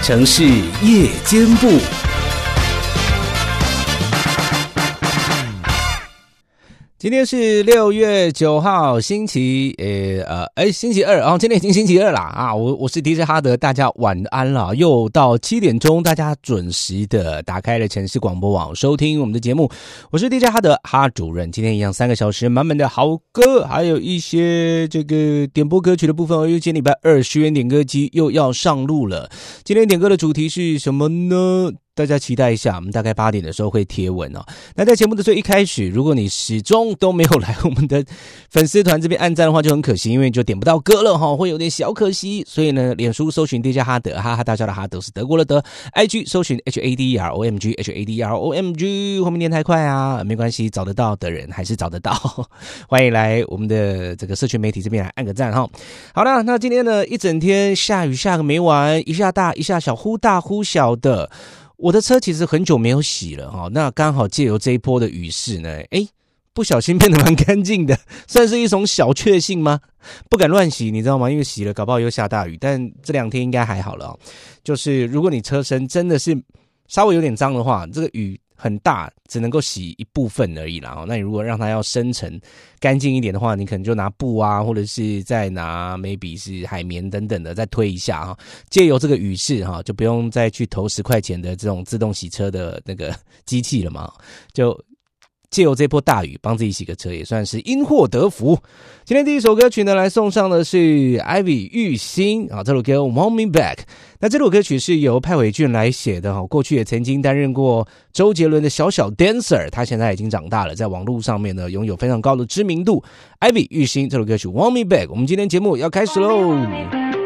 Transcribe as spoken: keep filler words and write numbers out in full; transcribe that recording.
城市夜间部。今天是六月九号，星期呃呃哎星期二，然后、哦、今天已经星期二啦啊！我我是 D J 哈德，大家晚安啦！又到七点钟，大家准时的打开了城市广播网，收听我们的节目。我是 D J 哈德哈主任，今天一样三个小时，满满的好歌，还有一些这个点播歌曲的部分。因为今天礼拜二，十元点歌机又要上路了。今天点歌的主题是什么呢？大家期待一下，我们大概八点的时候会贴文哦。那在节目的最一开始，如果你始终都没有来我们的粉丝团这边按赞的话，就很可惜，因为就点不到歌了哈，会有点小可惜。所以呢，脸书搜寻 D J 哈德，哈哈大笑的哈德是德国的德 ，I G 搜寻 H A D E R O M G H A D E R O M G， 后面念太快啊，没关系，找得到的人还是找得到。欢迎来我们的这个社群媒体这边来按个赞哈。好了，那今天呢一整天下雨下个没完，一下大一下小，忽大忽小的。我的车其实很久没有洗了哈，那刚好借由这一波的雨势呢，诶不小心变得蛮干净的，算是一种小确幸吗？不敢乱洗，你知道吗？因为洗了搞不好又下大雨，但这两天应该还好了哦。就是如果你车身真的是稍微有点脏的话，这个雨很大，只能够洗一部分而已啦。那你如果让它要深层干净一点的话，你可能就拿布啊，或者是再拿 maybe 是海绵等等的再推一下哈。借由这个雨势哈，就不用再去投十块钱的这种自动洗车的那个机器了嘛，就借由这波大雨帮自己洗个车，也算是因祸得福。今天第一首歌曲呢，来送上的是 Ivy 玉兴啊，这首歌 Want Me Back。那这首歌曲是由派伟俊来写的哈，过去也曾经担任过周杰伦的小小 dancer， 他现在已经长大了，在网络上面呢拥有非常高的知名度。Ivy 玉兴这首歌曲 Want Me Back， 我们今天节目要开始喽。